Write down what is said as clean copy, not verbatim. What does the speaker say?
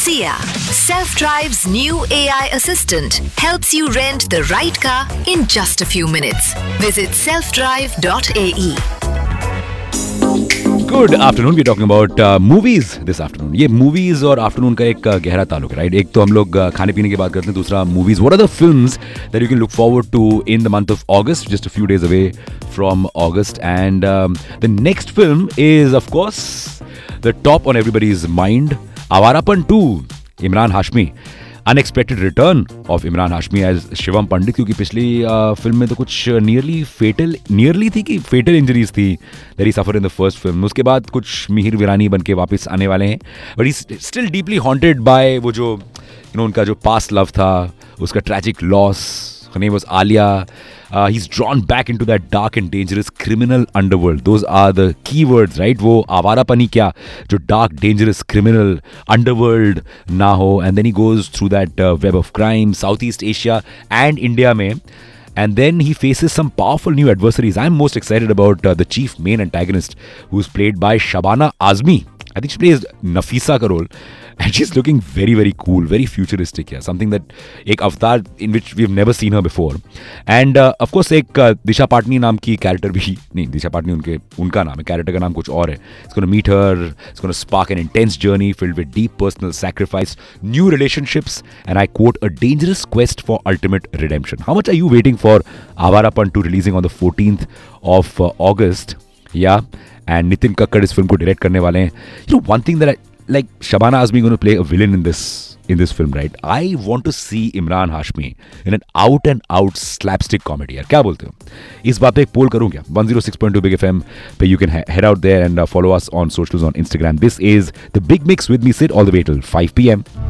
Sia, Self-Drive's new AI assistant, helps you rent the right car in just a few minutes. Visit selfdrive.ae. Good afternoon we talking about movies this afternoon. ये movies और afternoon का एक गहरा ताल्लुक है, right? एक तो हम लोग खाने पीने की बात करते हैं, दूसरा movies. What are the films that you can look forward to in the month of August, just a few days away from August. And the next film is of course the top on everybody's mind, Awarapan 2, Imran Hashmi. Unexpected return of Imran Hashmi as Shivam पंडित, क्योंकि पिछली film में तो कुछ nearly थी कि फेटल injuries थी that he suffer in the first film. उसके बाद कुछ मिहिर वीरानी बन के वापस आने वाले हैं, but he still deeply haunted bye वो जो उनका जो पास्ट लव था, उसका tragic loss. Her name was Alia. He's drawn back into that dark and dangerous criminal underworld. Those are the keywords, right? वो आवारापनी क्या, जो dark, dangerous criminal underworld ना हो. And then he goes through that web of crime, Southeast Asia and India में. And then he faces some powerful new adversaries. I'm most excited about the chief main antagonist, who's played by Shabana Azmi. I think she plays Nafisa ka role. And she's looking very, very cool, very futuristic. Yeah, something that एक अवतार in which we've never seen her before. And of course एक दिशा पाटनी नाम की character भी नहीं, दिशा पाटनी उनका नाम है, कैरेक्टर का नाम कुछ और है. It's going to meet her. It's going to spark an intense journey filled with deep personal sacrifice, new relationships, and I quote, a dangerous quest for ultimate redemption. How much are you waiting for Awaarapan 2 releasing on the 14th of August? Yeah, and Nitin Kakkad इस film को direct करने वाले हैं. You know, one thing that I like, Shabana Azmi going to play a villain in this film, right? I want to see Imran Hashmi in an out and out slapstick comedy. यार क्या बोलते हो? इस बात पे एक पोल करूँ क्या? 106.2 Big FM पे you can head out there and follow us on socials on Instagram. This is the Big Mix with me, Sid, all the way till 5 p.m.